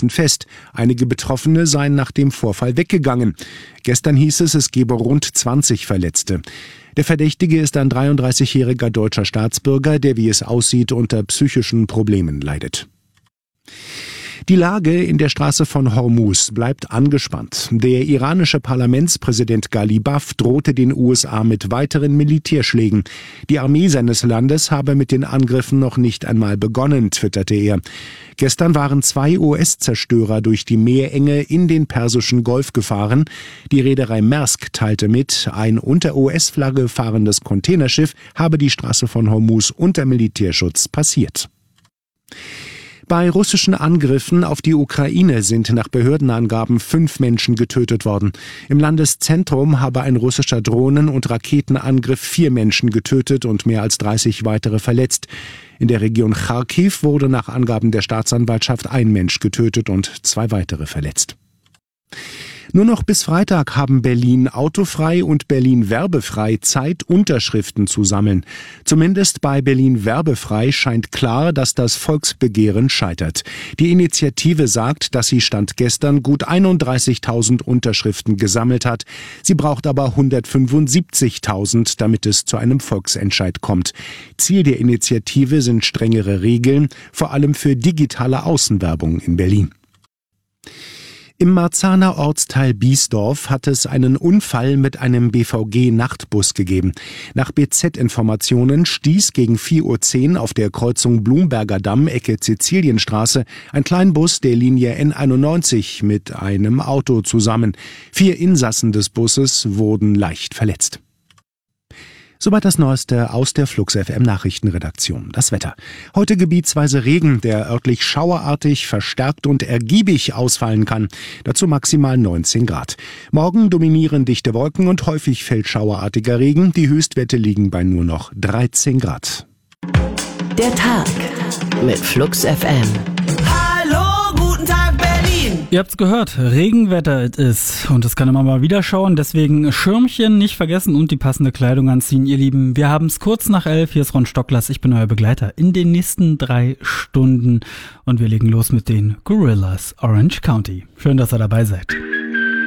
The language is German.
liefen fest. Einige Betroffene seien nach dem Vorfall weggegangen. Gestern hieß es, es gebe rund 20 Verletzte. Der Verdächtige ist ein 33-jähriger deutscher Staatsbürger, der, wie es aussieht, unter psychischen Problemen leidet. Die Lage in der Straße von Hormuz bleibt angespannt. Der iranische Parlamentspräsident Ghalibaf drohte den USA mit weiteren Militärschlägen. Die Armee seines Landes habe mit den Angriffen noch nicht einmal begonnen, twitterte er. Gestern waren 2 US-Zerstörer durch die Meerenge in den Persischen Golf gefahren. Die Reederei Maersk teilte mit, ein unter US-Flagge fahrendes Containerschiff habe die Straße von Hormuz unter Militärschutz passiert. Bei russischen Angriffen auf die Ukraine sind nach Behördenangaben 5 Menschen getötet worden. Im Landeszentrum habe ein russischer Drohnen- und Raketenangriff 4 Menschen getötet und mehr als 30 weitere verletzt. In der Region Charkiw wurde nach Angaben der Staatsanwaltschaft 1 Mensch getötet und 2 weitere verletzt. Nur noch bis Freitag haben Berlin autofrei und Berlin werbefrei Zeit, Unterschriften zu sammeln. Zumindest bei Berlin werbefrei scheint klar, dass das Volksbegehren scheitert. Die Initiative sagt, dass sie Stand gestern gut 31.000 Unterschriften gesammelt hat. Sie braucht aber 175.000, damit es zu einem Volksentscheid kommt. Ziel der Initiative sind strengere Regeln, vor allem für digitale Außenwerbung in Berlin. Im Marzahner Ortsteil Biesdorf hat es einen Unfall mit einem BVG-Nachtbus gegeben. Nach BZ-Informationen stieß gegen 4:10 Uhr auf der Kreuzung Blumberger Damm, Ecke Sizilienstraße, ein Kleinbus der Linie N91 mit einem Auto zusammen. 4 Insassen des Busses wurden leicht verletzt. Soweit das Neueste aus der Flux FM Nachrichtenredaktion. Das Wetter. Heute gebietsweise Regen, der örtlich schauerartig, verstärkt und ergiebig ausfallen kann. Dazu maximal 19 Grad. Morgen dominieren dichte Wolken und häufig fällt schauerartiger Regen. Die Höchstwerte liegen bei nur noch 13 Grad. Der Tag mit Flux FM. Ihr habt's gehört, Regenwetter ist und es kann immer mal wieder schauen, deswegen Schirmchen nicht vergessen und die passende Kleidung anziehen, ihr Lieben. Wir haben's kurz nach 11, hier ist Ron Stocklers, ich bin euer Begleiter in den nächsten 3 Stunden und wir legen los mit den Gorillas Orange County. Schön, dass ihr dabei seid.